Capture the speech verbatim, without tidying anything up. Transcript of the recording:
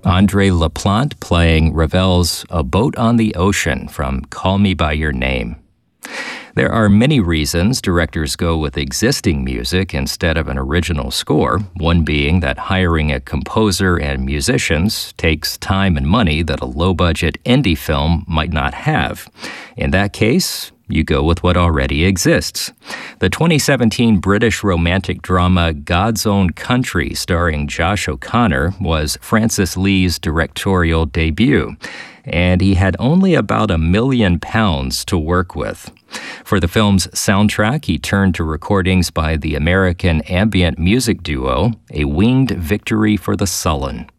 Andre LaPlante playing Ravel's A Boat on the Ocean from Call Me by Your Name. There are many reasons directors go with existing music instead of an original score, one being that hiring a composer and musicians takes time and money that a low-budget indie film might not have. In that case, you go with what already exists. The twenty seventeen British romantic drama God's Own Country, starring Josh O'Connor, was Francis Lee's directorial debut, and he had only about a million pounds to work with. For the film's soundtrack, he turned to recordings by the American ambient music duo A Winged Victory for the Sullen.